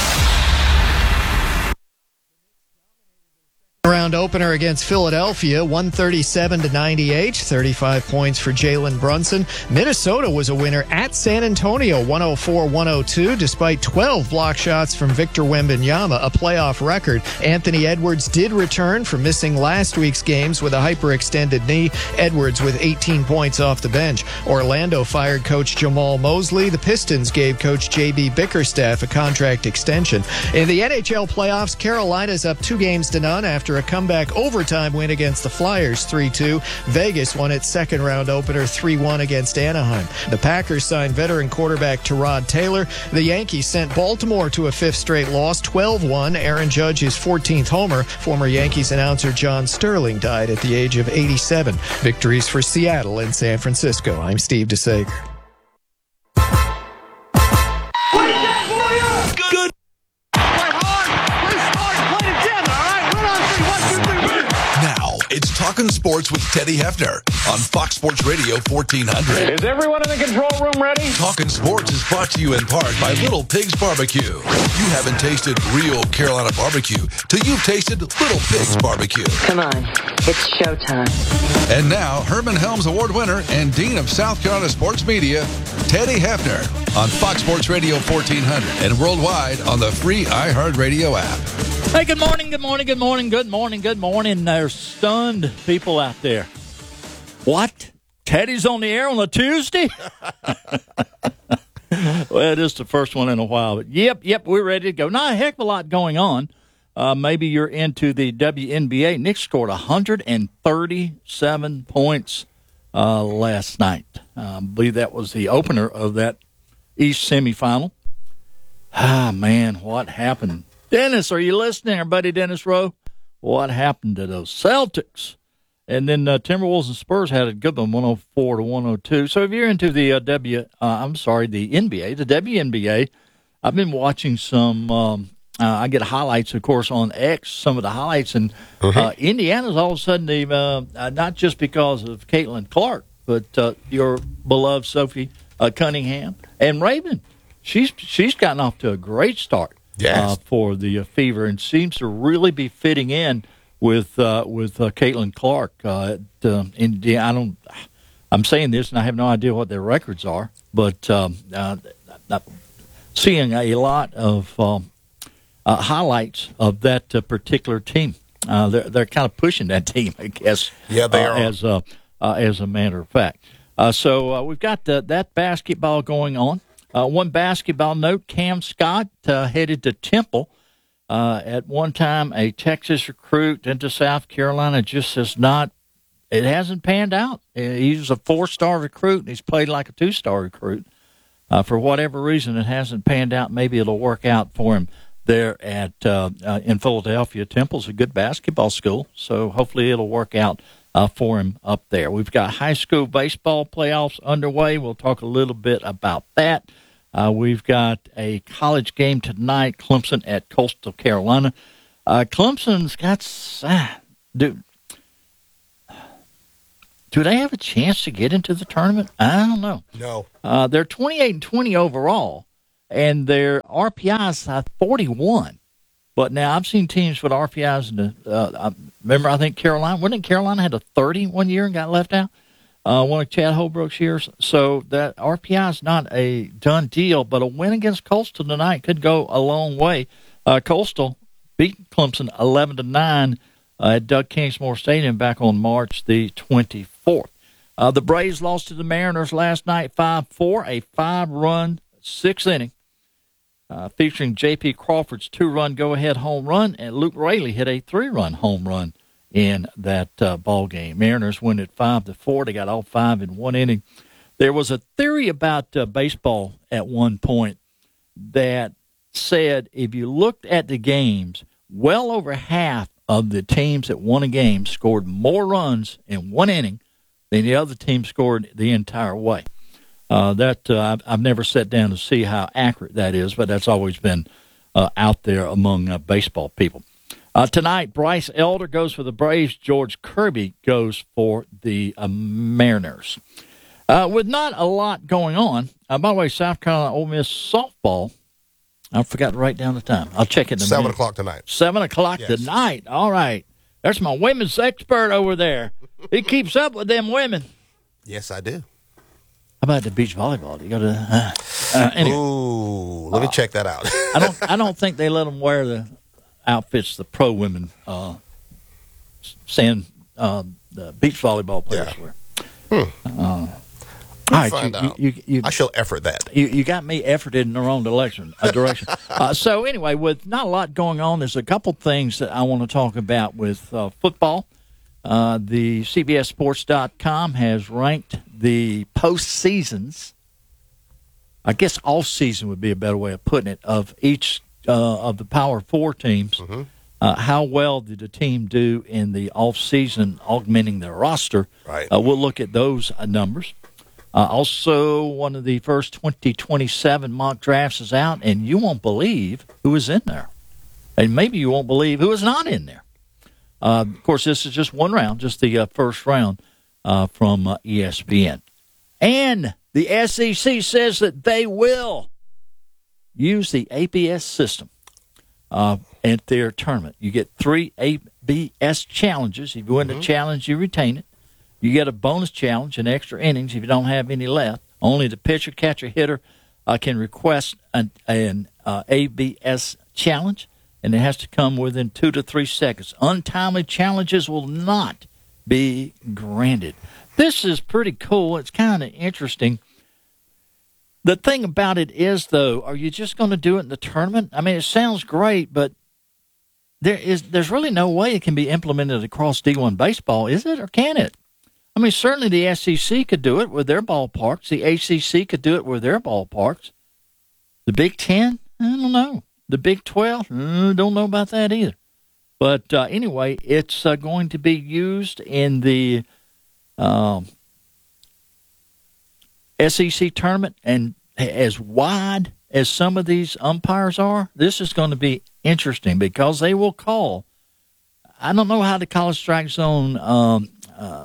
Round opener against Philadelphia, one thirty-seven to ninety-eight, thirty-five points for Jalen Brunson. Minnesota was a winner at San Antonio, one oh four one oh two, despite twelve block shots from Victor Wembanyama, a playoff record. Anthony Edwards did return from missing last week's games with a hyperextended knee. Edwards with eighteen points off the bench. Orlando fired coach Jamal Mosley. The Pistons gave coach J B Bickerstaff a contract extension. In the N H L playoffs, Carolina's up two games to none after a comeback overtime win against the Flyers three two. Vegas won its second round opener three one against Anaheim. The Packers signed veteran quarterback Tyrod Taylor. The Yankees sent Baltimore to a fifth straight loss, twelve one. Aaron Judge his fourteenth homer. Former Yankees announcer John Sterling died at the age of eighty-seven. Victories for Seattle and San Francisco. I'm Steve DeSager. It's Talkin' Sports with Teddy Hefner on Fox Sports Radio fourteen hundred. Is everyone in the control room ready? Talkin' Sports is brought to you in part by Little Pigs Barbecue. You haven't tasted real Carolina barbecue till you've tasted Little Pigs Barbecue. Come on, it's showtime. And now, Herman Helms Award winner and Dean of South Carolina Sports Media, Teddy Hefner on Fox Sports Radio fourteen hundred and worldwide on the free iHeartRadio app. Hey, good morning, good morning, good morning, good morning, good morning. There's stunned people out there. What? Teddy's on the air on a Tuesday? Well, it is the first one in a while. But yep, yep, we're ready to go. Not a heck of a lot going on. Uh, maybe you're into the W N B A. Nick scored one hundred thirty-seven points uh, last night. Uh, I believe that was the opener of that East semifinal. Ah, man, what happened? Dennis, are you listening, our buddy Dennis Rowe? What happened to those Celtics? And then uh, Timberwolves and Spurs had a good one, one oh four to one oh two. So if you're into the uh, W, uh, I'm sorry, the N B A, the W N B A, I've been watching some. Um, uh, I get highlights, of course, on X. Some of the highlights, and uh-huh. uh, Indiana's all of a sudden, they've, uh, uh, not just because of Caitlin Clark, but uh, your beloved Sophie uh, Cunningham and Raven. She's she's gotten off to a great start. Yes. Uh, for the uh, Fever, and seems to really be fitting in with uh, with uh, Caitlin Clark. Uh, at, uh, Indiana, I don't, I'm saying this, and I have no idea what their records are, but um, uh, I'm seeing a lot of um, uh, highlights of that uh, particular team. Uh, they're they're kind of pushing that team, I guess. Yeah, they uh, are. As a uh, as a matter of fact. Uh, so uh, we've got uh, that basketball going on. Uh, one basketball note: Cam Scott uh, headed to Temple. Uh, at one time, a Texas recruit into South Carolina just has not. It hasn't panned out. He was a four-star recruit, and he's played like a two-star recruit. Uh, for whatever reason, it hasn't panned out. Maybe it'll work out for him there at uh, uh, in Philadelphia. Temple's a good basketball school, so hopefully it'll work out uh, for him up there. We've got high school baseball playoffs underway. We'll talk a little bit about that. Uh, we've got a college game tonight, Clemson at Coastal Carolina. Uh, Clemson's got uh, dude. Do they have a chance to get into the tournament? I don't know. No. Uh, they're twenty-eight and twenty overall, and their R P I is uh, forty-one. But now I've seen teams with R P Is. In the, uh, I remember, I think Carolina, wasn't it Carolina had a thirty one year and got left out? Uh, one of Chad Holbrook's years. So that R P I is not a done deal, but a win against Coastal tonight could go a long way. Uh, Coastal beat Clemson eleven to nine. Uh, at Doug Kingsmore Stadium back on March the twenty-fourth. Uh, the Braves lost to the Mariners last night five four, a five-run, six-inning, uh, featuring J P. Crawford's two-run go-ahead home run, and Luke Raley hit a three-run home run in that uh, ball game. Mariners win at five to four. They got all five in one inning. There was a theory about uh, baseball at one point that said if you looked at the games, well over half of the teams that won a game scored more runs in one inning than the other team scored the entire way. Uh, that uh, I've, I've never sat down to see how accurate that is, but that's always been uh, out there among uh, baseball people. Uh, tonight, Bryce Elder goes for the Braves. George Kirby goes for the uh, Mariners. Uh, with not a lot going on, uh, by the way, South Carolina Ole Miss softball, I forgot to write down the time. I'll check it in a Seven minute. o'clock tonight. Seven o'clock Yes. tonight. All right. There's my women's expert over there. He keeps up with them women. Yes, I do. How about the beach volleyball? You got to. Uh, uh, anyway. Ooh, let me Uh, check that out. I don't. I don't think they let them wear the outfits the pro women, uh, sand, uh, the beach volleyball players Yeah. wear. Hmm. Uh, We'll all right, find you, out. You, you, you, I shall effort that. You, you got me efforted in the wrong direction. Uh, direction. uh, so anyway, with not a lot going on, there's a couple things that I want to talk about with uh, football. Uh, the C B S Sports dot com has ranked the postseasons. I guess all season would be a better way of putting it, of each uh, of the Power Four teams. Mm-hmm. Uh, how well did the team do in the off season, augmenting their roster? Right. Uh, we'll look at those uh, numbers. Uh, also, one of the first twenty twenty-seven mock drafts is out, and you won't believe who is in there. And maybe you won't believe who is not in there. Uh, of course, this is just one round, just the uh, first round uh, from uh, E S P N. And the S E C says that they will use the A B S system uh, at their tournament. You get three A B S challenges. If you win Mm-hmm. the challenge, you retain it. You get a bonus challenge and extra innings if you don't have any left. Only the pitcher, catcher, hitter uh, can request an, an uh, A B S challenge, and it has to come within two to three seconds. Untimely challenges will not be granted. This is pretty cool. It's kind of interesting. The thing about it is, though, are you just going to do it in the tournament? I mean, it sounds great, but there is there's really no way it can be implemented across D one baseball, is it, or can it? I mean, certainly the S E C could do it with their ballparks. The A C C could do it with their ballparks. The Big Ten? I don't know. The Big twelve? I don't know about that either. But uh, anyway, it's uh, going to be used in the um, S E C tournament. And as wide as some of these umpires are, this is going to be interesting because they will call. I don't know how the college strike zone um, uh,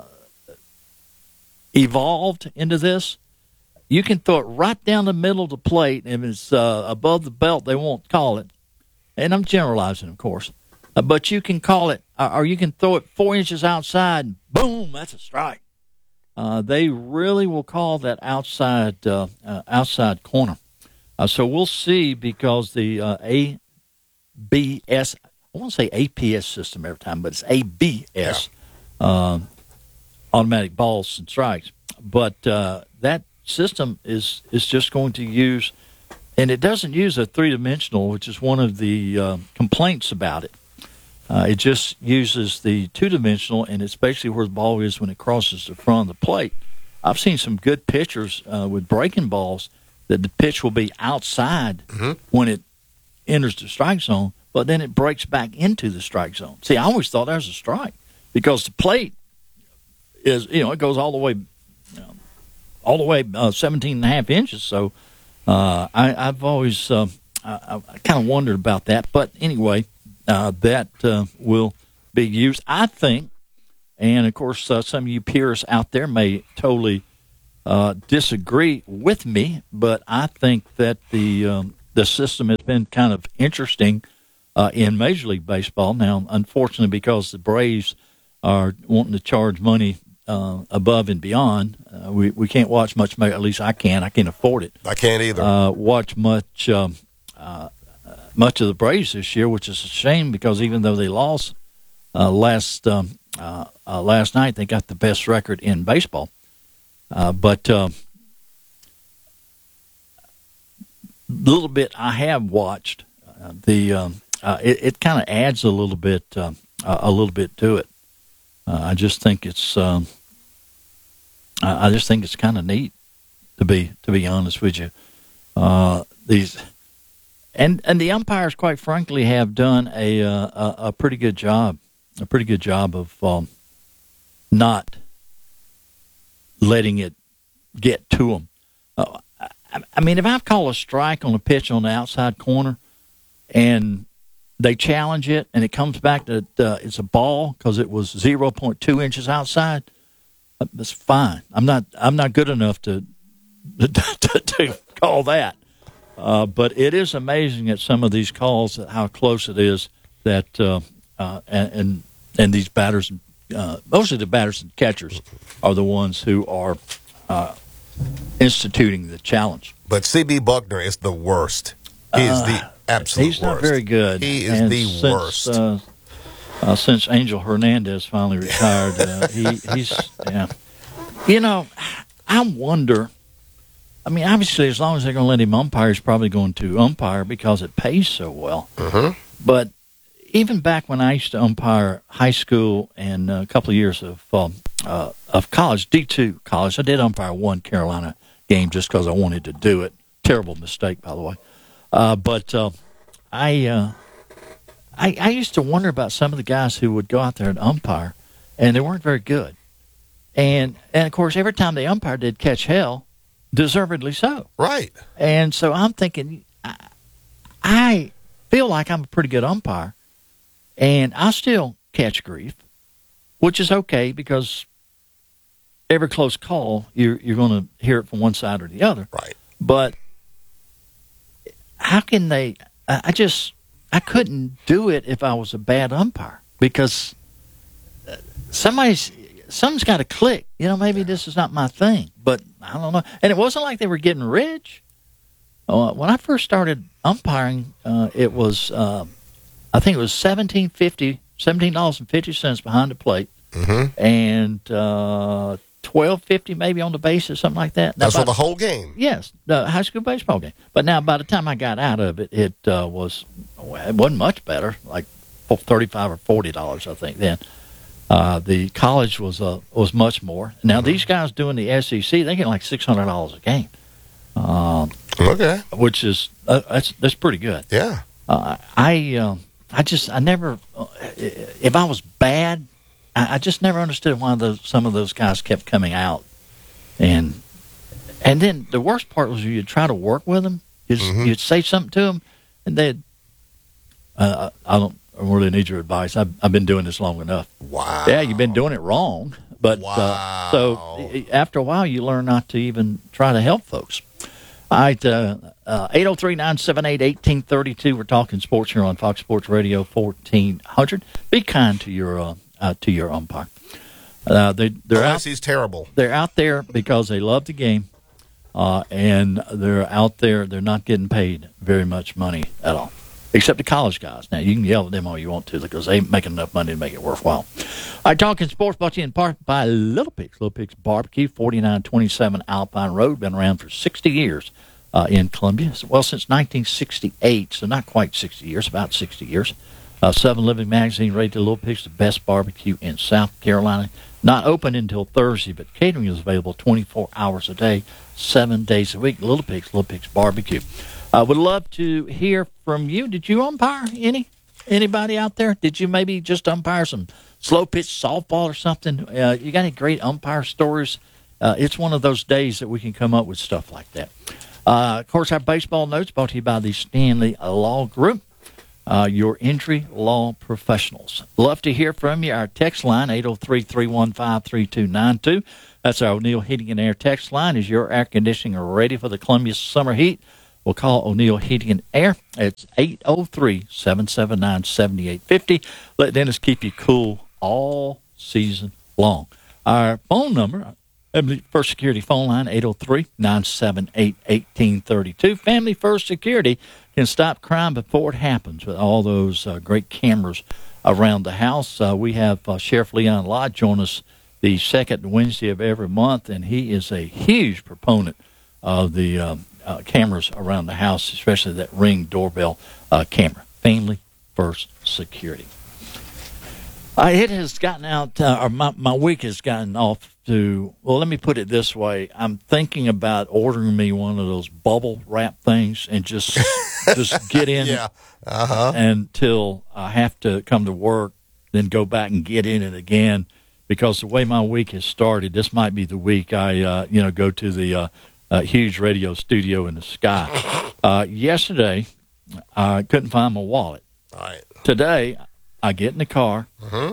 evolved into this. You can throw it right down the middle of the plate, and if it's uh, above the belt, they won't call it. And I'm generalizing, of course. Uh, but you can call it, uh, or you can throw it four inches outside, and boom, that's a strike. uh, they really will call that outside uh, uh, outside corner. Uh, so we'll see, because the uh, A B S, I want to say A P S system every time, but it's A B S, yeah. uh, automatic balls and strikes. But uh, that system is is just going to use, and it doesn't use a three-dimensional, which is one of the uh, complaints about it. Uh, it just uses the two-dimensional, and it's basically where the ball is when it crosses the front of the plate. I've seen some good pitchers uh, with breaking balls that the pitch will be outside mm-hmm. when it enters the strike zone, but then it breaks back into the strike zone. See, I always thought that was a strike, because the plate is, you know, it goes all the way, you know, all the way uh, seventeen and a half inches. So uh, I, I've always uh, I, I kind of wondered about that. But anyway, uh, that uh, will be used, I think. And, of course, uh, some of you peers out there may totally uh, disagree with me, but I think that the um, the system has been kind of interesting uh, in Major League Baseball. Now, unfortunately, because the Braves are wanting to charge money uh, above and beyond, uh, we, we can't watch much, at least I can't. I can't afford it. I can't either. Uh, watch much um, uh, much of the Braves this year, which is a shame, because even though they lost uh, last um, uh, uh, last night, they got the best record in baseball. Uh, but a uh, little bit I have watched, uh, the um, uh, it, it kind of adds a little bit uh, a little bit to it. Uh, I just think it's um, I just think it's kind of neat, to be to be honest with you. Uh, these and and the umpires, quite frankly, have done a uh, a, a pretty good job, a pretty good job of um, not letting it get to them. Uh, I, I mean, if I call a strike on a pitch on the outside corner, and they challenge it, and it comes back that uh, it's a ball because it was zero point two inches outside, that's fine. I'm not I'm not good enough to to, to, to call that. Uh, but it is amazing at some of these calls how close it is that uh, uh, and, and and these batters, uh, mostly the batters and catchers, are the ones who are uh, instituting the challenge. But C B Buckner is the worst. He is the Uh, absolute He's not worst. very good. He is And the since, worst. Uh, uh, since Angel Hernandez finally retired, uh, he, he's yeah. You know, I wonder. I mean, obviously, as long as they're going to let him umpire, he's probably going to umpire because it pays so well. Mm-hmm. But even back when I used to umpire high school and a couple of years of um, uh, of college, D two college, I did umpire one Carolina game just because I wanted to do it. Terrible mistake, by the way. Uh, but uh, I, uh, I I used to wonder about some of the guys who would go out there and umpire, and they weren't very good. And and of course, every time they umpired, they'd catch hell, deservedly so. Right. And so I'm thinking, I, I feel like I'm a pretty good umpire, and I still catch grief, which is okay because every close call, you're you're going to hear it from one side or the other. Right. But how can they? I just I couldn't do it if I was a bad umpire, because somebody's something's got to click. You know, maybe this is not my thing, but I don't know. And it wasn't like they were getting rich. Uh, when I first started umpiring, uh, it was uh, I think it was seventeen fifty, seventeen dollars and fifty cents behind the plate, mm-hmm. and uh, twelve fifty maybe on the base or something like that. Now, That's for by- the whole game. Yes, the high school baseball game. But now, by the time I got out of it, it uh, was it wasn't much better, like thirty-five or forty dollars, I think. Then uh, the college was uh, was much more. Now these guys doing the S E C, they get like six hundred dollars a game. Um, okay, which is uh, that's that's pretty good. Yeah, uh, I uh, I just I never uh, if I was bad, I, I just never understood why those some of those guys kept coming out. And and then the worst part was you'd try to work with them. You'd, mm-hmm. you'd say something to them, and they'd, uh, I don't really need your advice. I've, I've been doing this long enough. Wow. Yeah, you've been doing it wrong. But wow. uh, so after a while, you learn not to even try to help folks. All right, uh, uh, eight oh three, nine seven eight, one eight three two. We're talking sports here on Fox Sports Radio fourteen hundred. Be kind to your uh, uh, to your umpire. Uh, they, they're Unless out, he's terrible. They're out there because they love the game, uh, and they're out there. They're not getting paid very much money at all, except the college guys. Now, you can yell at them all you want to because they ain't making enough money to make it worthwhile. All right, talking sports brought to you in part by Little Pigs. Little Pigs Barbecue, forty-nine twenty-seven Alpine Road, been around for sixty years uh, in Columbia. Well, since nineteen sixty-eight, so not quite sixty years, about sixty years. Uh, Southern Living Magazine rated Little Pigs the best barbecue in South Carolina. Not open until Thursday, but catering is available twenty-four hours a day, seven days a week. Little Pigs, Little Pigs Barbecue. I uh, would love to hear from you. Did you umpire any? Anybody out there? Did you maybe just umpire some slow pitch softball or something? Uh, you got any great umpire stories? Uh, it's one of those days that we can come up with stuff like that. Uh, of course, our baseball notes brought to you by the Stanley Law Group. Uh, your injury law professionals. Love to hear from you. Our text line, eight oh three, three one five, three two nine two. That's our O'Neill Heating and Air text line. Is your air conditioning ready for the Columbia summer heat? We'll call O'Neill Heating and Air. It's eight oh three, seven seven nine, seven eight five oh. Let Dennis keep you cool all season long. Our phone number, Family First Security phone line, eight oh three, nine seven eight, one eight three two. Family First Security can stop crime before it happens with all those uh, great cameras around the house. Uh, we have uh, Sheriff Leon Lott join us the second Wednesday of every month, and he is a huge proponent of the uh, uh, cameras around the house, especially that Ring doorbell uh, camera. Family First Security. Uh, it has gotten out, uh, or my, my week has gotten off to, well, let me put it this way. I'm thinking about ordering me one of those bubble wrap things and just just get in yeah. uh-huh. until I have to come to work, then go back and get in it again. Because the way my week has started, this might be the week I, uh, you know, go to the uh, uh, huge radio studio in the sky. Uh, yesterday, I couldn't find my wallet. All right. Today, I get in the car. Mm-hmm.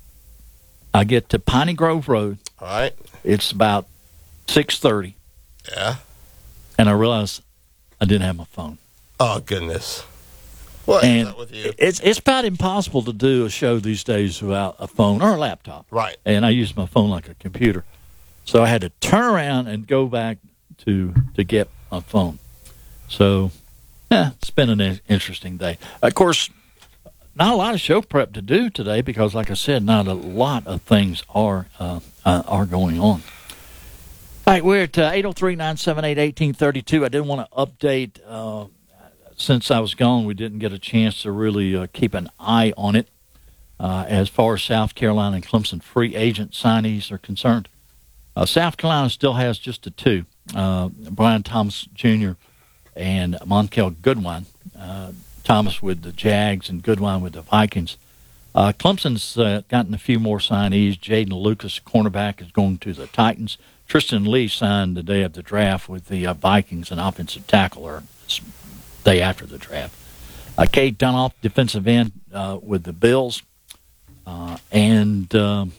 I get to Piney Grove Road. All right. It's about six thirty. Yeah. And I realize I didn't have my phone. Oh, goodness. What and is that with you? It's, it's about impossible to do a show these days without a phone or a laptop. Right. And I use my phone like a computer. So I had to turn around and go back to to get my phone. So, yeah, it's been an interesting day. Of course, not a lot of show prep to do today because, like I said, not a lot of things are uh, uh, are going on. All right, we're at uh, eight oh three, nine seven eight, one eight three two. I did want to update. Uh, since I was gone, we didn't get a chance to really uh, keep an eye on it uh, as far as South Carolina and Clemson free agent signees are concerned. Uh, South Carolina still has just the two, uh, Brian Thomas Junior and Monkel Goodwin. Uh, Thomas with the Jags and Goodwin with the Vikings. Uh, Clemson's uh, gotten a few more signees. Jaden Lucas, cornerback, is going to the Titans. Tristan Lee signed the day of the draft with the uh, Vikings, an offensive tackle, or day after the draft. Uh, Cade Dunoff, defensive end, uh, with the Bills. Uh, and, um,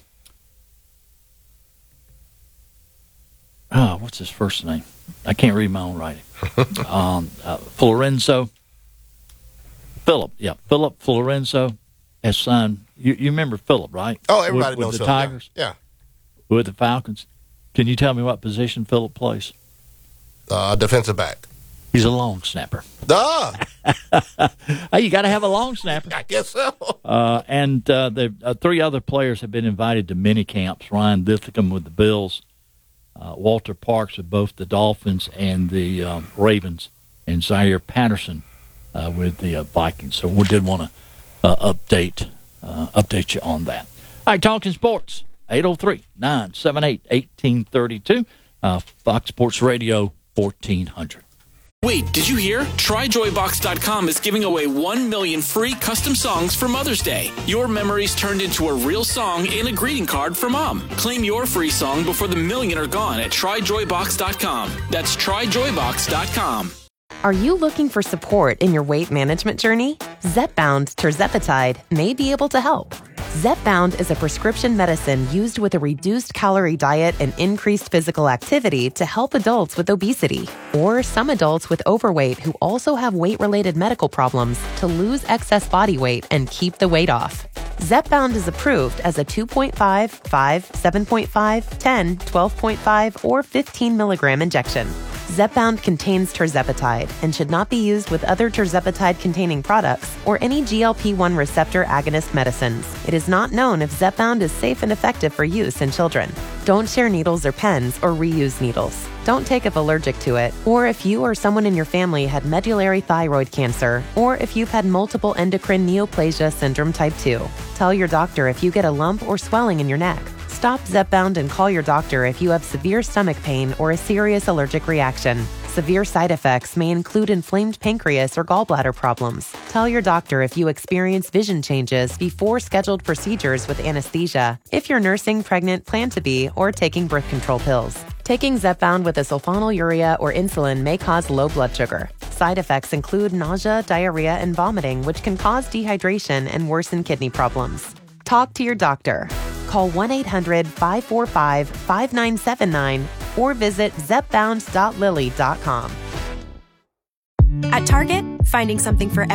oh, what's his first name? I can't read my own writing. um, uh, Florenzo. Philip, yeah, Philip Florenzo has signed. You, you remember Philip, right? Oh, everybody with, with knows the Philip, Tigers. Yeah. yeah, with the Falcons. Can you tell me what position Philip plays? Uh, defensive back. He's a long snapper. Ah, hey, you got to have a long snapper. I guess so. Uh, and uh, the uh, three other players have been invited to mini camps. Ryan Lithicum with the Bills, uh, Walter Parks with both the Dolphins and the um, Ravens, and Zaire Patterson Uh, with the uh, Vikings. So we did want to uh, update uh, update you on that. All right, talking sports, eight oh three, nine seven eight, one eight three two, uh, Fox Sports Radio, fourteen hundred. Wait, did you hear? Try Joy Box dot com is giving away one million free custom songs for Mother's Day. Your memories turned into a real song and a greeting card for Mom. Claim your free song before the million are gone at Try Joy Box dot com. That's Try Joy Box dot com. Are you looking for support in your weight management journey? Zepbound Tirzepatide may be able to help. Zepbound is a prescription medicine used with a reduced calorie diet and increased physical activity to help adults with obesity or some adults with overweight who also have weight-related medical problems to lose excess body weight and keep the weight off. Zepbound is approved as a two point five, five, seven point five, ten, twelve point five, or fifteen milligram injection. Zepbound contains tirzepatide and should not be used with other tirzepatide-containing products or any G L P one receptor agonist medicines. It is not known if Zepbound is safe and effective for use in children. Don't share needles or pens or reuse needles. Don't take if allergic to it, or if you or someone in your family had medullary thyroid cancer, or if you've had multiple endocrine neoplasia syndrome type two. Tell your doctor if you get a lump or swelling in your neck. Stop Zepbound and call your doctor if you have severe stomach pain or a serious allergic reaction. Severe side effects may include inflamed pancreas or gallbladder problems. Tell your doctor if you experience vision changes before scheduled procedures with anesthesia, if you're nursing, pregnant, plan to be, or taking birth control pills. Taking Zepbound with a sulfonylurea or insulin may cause low blood sugar. Side effects include nausea, diarrhea, and vomiting, which can cause dehydration and worsen kidney problems. Talk to your doctor. Call one eight hundred, five four five, five nine seven nine or visit zepbound dot lilly dot com. At Target, finding something for